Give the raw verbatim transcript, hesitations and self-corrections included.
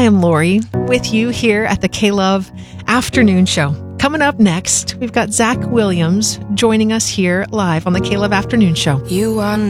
am Lori with you here at the K-Love Afternoon Show. Coming up next, we've got Zach Williams joining us here live on the K-Love Afternoon Show. You are